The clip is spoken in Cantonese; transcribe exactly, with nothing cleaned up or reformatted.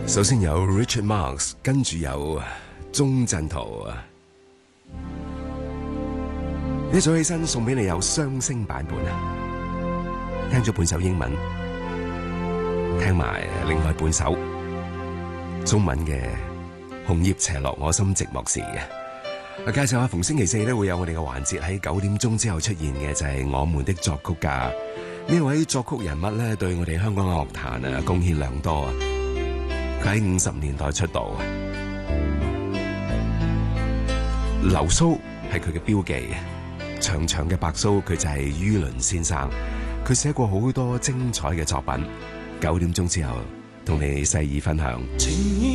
首先有 Richard Marx， 跟住有鐘鎮濤啊！一早起身送俾你有雙聲版本啊！聽咗半首英文，聽埋另外半首中文嘅《紅葉斜落我心寂寞時》嘅。介紹下逢星期四咧會有我哋嘅環節喺九點鐘之後出現嘅，就係我們的作曲家。呢位作曲人物咧對我哋香港嘅樂壇啊貢獻良多啊！佢喺五十年代出道，留鬚係佢嘅標記，長長嘅白鬚佢就係于倫先生。佢寫過好多精彩嘅作品，九點鐘之後同你細意分享。